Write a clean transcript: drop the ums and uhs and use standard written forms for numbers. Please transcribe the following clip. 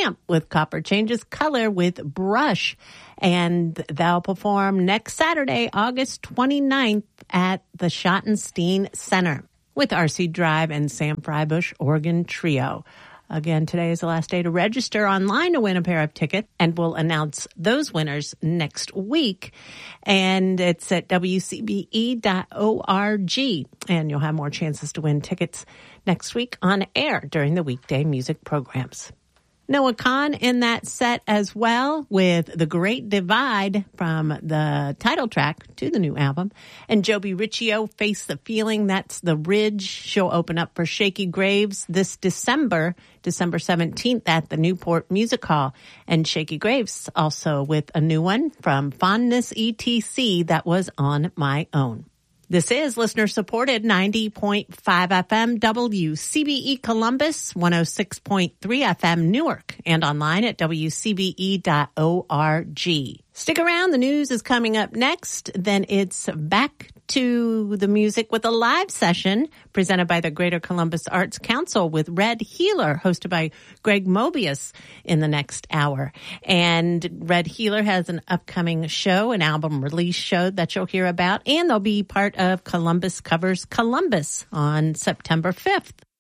Camp with Copper Changes Color with Brush. And they'll perform next Saturday, August 29th at the Schottenstein Center with R.C. Drive and Sam Freibush Organ Trio. Again, today is the last day to register online to win a pair of tickets, and we'll announce those winners next week. And it's at wcbe.org, and you'll have more chances to win tickets next week on air during the weekday music programs. Noah Kahan in that set as well with The Great Divide from the title track to the new album. And Joby Riccio, Face the Feeling. That's The Ridge. She'll open up for Shaky Graves this December 17th at the Newport Music Hall. And Shaky Graves also with a new one from Fondness ETC that was On My Own. This is listener-supported 90.5 FM WCBE Columbus, 106.3 FM Newark, and online at wcbe.org. Stick around. The news is coming up next. Then it's back to the music with a live session presented by the Greater Columbus Arts Council with Red Healer, hosted by Greg Mobius in the next hour. And Red Healer has an upcoming show, an album release show that you'll hear about, and they'll be part of Columbus Covers Columbus on September 5th.